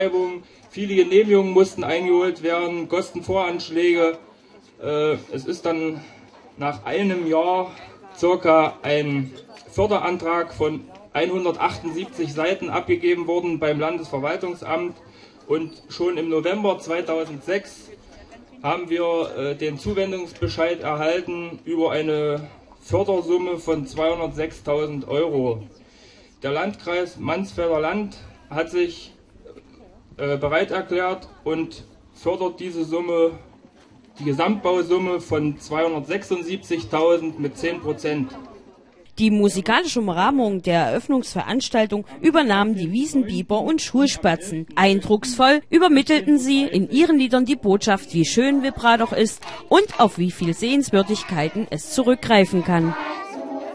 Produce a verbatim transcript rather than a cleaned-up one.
Viele Genehmigungen mussten eingeholt werden, Kostenvoranschläge. Es ist dann nach einem Jahr circa ein Förderantrag von hundertachtundsiebzig Seiten abgegeben worden beim Landesverwaltungsamt. Und schon im November zweitausendsechs haben wir den Zuwendungsbescheid erhalten über eine Fördersumme von zweihundertsechstausend Euro. Der Landkreis Mansfelder Land hat sich äh, bereit erklärt und fördert diese Summe, die Gesamtbausumme von zweihundertsechsundsiebzigtausend mit zehn Prozent. Die musikalische Umrahmung der Eröffnungsveranstaltung übernahmen die Wiesenbiber und Schulspatzen. Eindrucksvoll übermittelten sie in ihren Liedern die Botschaft, wie schön Wibradoch ist und auf wie viel Sehenswürdigkeiten es zurückgreifen kann.